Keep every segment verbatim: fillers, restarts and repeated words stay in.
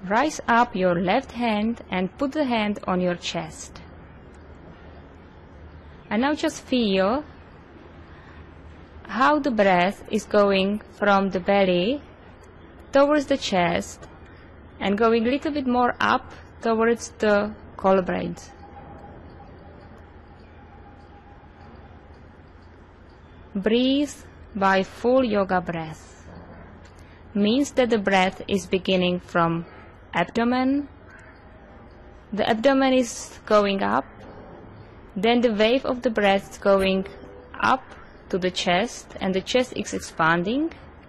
Rise up your left hand and put the hand on your chest. And now just feel how the breath is going from the belly towards the chest and going a little bit more up towards the collarbones. Breathe by full yoga breath. Means that the breath is beginning from abdomen. The abdomen is going up. Then the wave of the breath is going up to the chest, and the chest is expanding.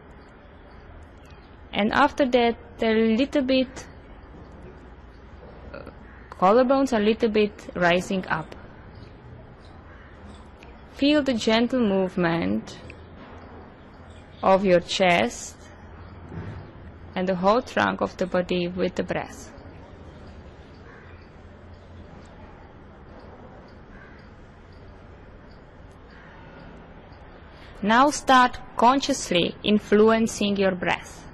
And after that, a little bit, uh, collarbones are a little bit rising up. Feel the gentle movement of your chest and the whole trunk of the body with the breath. Now start consciously influencing your breath.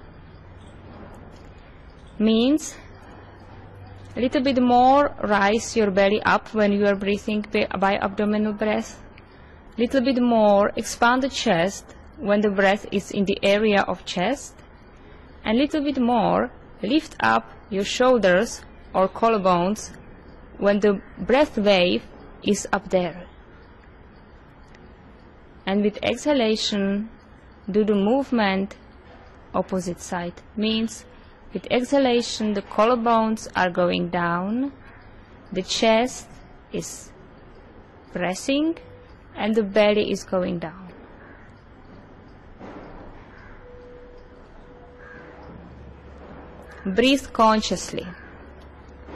Means a little bit more rise your belly up when you are breathing by abdominal breath. Little bit more expand the chest when the breath is in the area of chest. And little bit more lift up your shoulders or collarbones when the breath wave is up there. And with exhalation, do the movement opposite side. Means with exhalation, the collarbones are going down, the chest is pressing, and the belly is going down. Breathe consciously.